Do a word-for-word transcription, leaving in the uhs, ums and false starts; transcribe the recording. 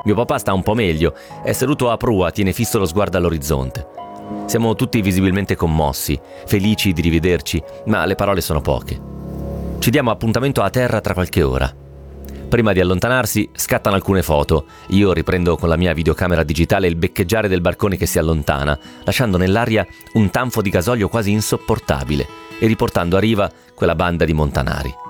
Mio papà sta un po' meglio, è seduto a prua, tiene fisso lo sguardo all'orizzonte. Siamo tutti visibilmente commossi, felici di rivederci, ma le parole sono poche. Ci diamo appuntamento a terra tra qualche ora. Prima di allontanarsi scattano alcune foto. Io riprendo con la mia videocamera digitale il beccheggiare del barcone che si allontana, lasciando nell'aria un tanfo di gasolio quasi insopportabile e riportando a riva quella banda di montanari.